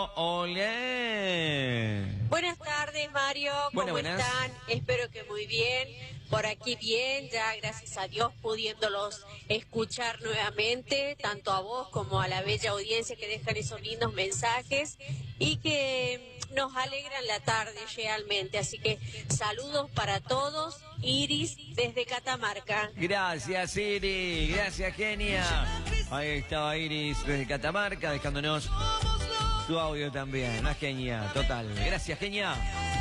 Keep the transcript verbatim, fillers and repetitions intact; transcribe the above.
Hola. Buenas tardes, Mario. ¿Cómo Bueno, buenas. están? Espero que muy bien. Por aquí bien, ya gracias a Dios pudiéndolos escuchar nuevamente, tanto a vos como a la bella audiencia que dejan esos lindos mensajes y que nos alegran la tarde realmente. Así que saludos para todos. Iris desde Catamarca. Gracias, Iris. Gracias, genia. Ahí estaba Iris desde Catamarca dejándonos su audio también. Una genia, total. Gracias, genia.